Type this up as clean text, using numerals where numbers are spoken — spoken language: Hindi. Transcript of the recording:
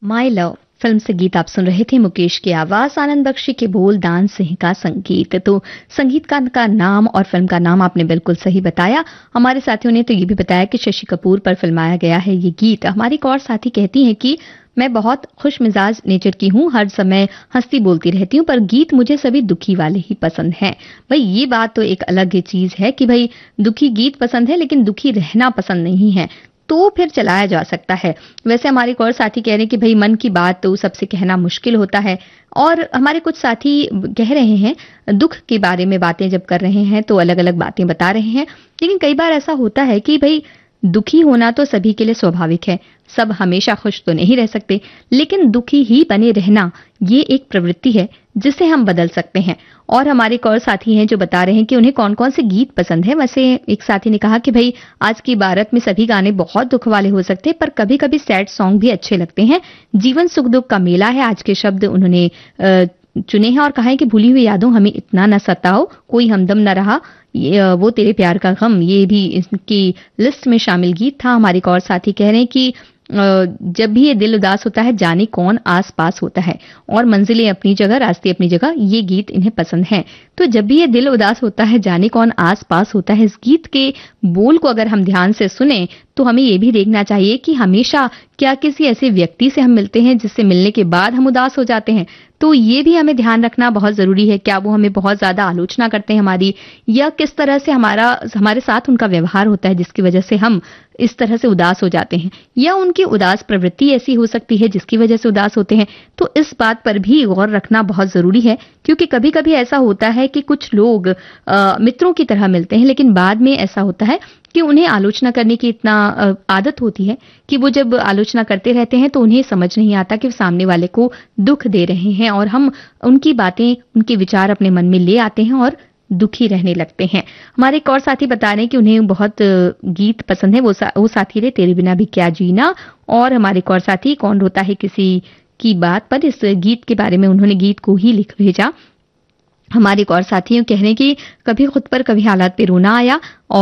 माई लव फिल्म से गीत आप सुन रहे थे। मुकेश की आवाज, आनंद बख्शी के बोल, दान सिंह का संगीत। तो संगीतकार का नाम और फिल्म का नाम आपने बिल्कुल सही बताया। हमारे साथियों ने तो ये भी बताया कि शशि कपूर पर फिल्माया गया है ये गीत। हमारी एक और साथी कहती हैं कि मैं बहुत खुश मिजाज नेचर की हूँ, हर समय हंसती बोलती रहती हूँ, पर गीत मुझे सभी दुखी वाले ही पसंद हैं। भाई ये बात तो एक अलग ही चीज है कि भाई दुखी गीत पसंद है लेकिन दुखी रहना पसंद नहीं है, तो फिर चलाया जा सकता है। वैसे हमारे एक और साथी कह रहे हैं कि भाई मन की बात तो सबसे कहना मुश्किल होता है। और हमारे कुछ साथी कह रहे हैं दुख के बारे में बातें जब कर रहे हैं तो अलग अलग बातें बता रहे हैं, लेकिन कई बार ऐसा होता है कि भाई दुखी होना तो सभी के लिए स्वाभाविक है, सब हमेशा खुश तो नहीं रह सकते, लेकिन दुखी ही बने रहना ये एक प्रवृत्ति है जिसे हम बदल सकते हैं। और हमारे एक और साथी हैं जो बता रहे हैं कि उन्हें कौन कौन से गीत पसंद है। वैसे एक साथी ने कहा कि भाई आज की भारत में सभी गाने बहुत दुख वाले हो सकते हैं, पर कभी कभी सैड सॉन्ग भी अच्छे लगते हैं। जीवन सुख दुख का मेला है, आज के शब्द उन्होंने चुने हैं और कहा है कि भूली हुई यादों हमें इतना न सताओ, कोई हमदम न रहा, वो तेरे प्यार का गम, ये भी इसकी लिस्ट में शामिल गीत था। हमारे एक और साथी कह रहे हैं कि जब भी ये दिल उदास होता है जाने कौन आस पास होता है, और मंजिलें अपनी जगह रास्ते अपनी जगह, ये गीत इन्हें पसंद है। तो जब भी ये दिल उदास होता है जाने कौन आस पास होता है, इस गीत के बोल को अगर हम ध्यान से सुने तो हमें ये भी देखना चाहिए कि हमेशा क्या किसी ऐसे व्यक्ति से हम मिलते हैं जिससे मिलने के बाद हम उदास हो जाते हैं, तो ये भी हमें ध्यान रखना बहुत जरूरी है। क्या वो हमें बहुत ज्यादा आलोचना करते हैं हमारी, या किस तरह से हमारे साथ उनका व्यवहार होता है जिसकी वजह से हम इस तरह से उदास हो जाते हैं, या उनकी उदास प्रवृत्ति ऐसी हो सकती है जिसकी वजह से उदास होते हैं। तो इस बात पर भी गौर रखना बहुत जरूरी है, क्योंकि कभी कभी ऐसा होता है कि कुछ लोग मित्रों की तरह मिलते हैं, लेकिन बाद में ऐसा होता है कि उन्हें आलोचना करने की इतना आदत होती है कि वो जब आलोचना करते रहते हैं तो उन्हें समझ नहीं आता कि सामने वाले को दुख दे रहे हैं, और हम उनकी बातें उनके विचार अपने मन में ले आते हैं और दुखी रहने लगते हैं। हमारे एक और साथी बता रहे हैं कि उन्हें बहुत गीत पसंद है। वो साथी रे तेरे बिना भी क्या जीना, और हमारे एक और साथी कौन रोता है किसी की बात पर, इस गीत के बारे में उन्होंने गीत को ही लिख भेजा। हमारे एक और साथी कह रहे हैं कि कभी खुद पर कभी हालात पे रोना आया,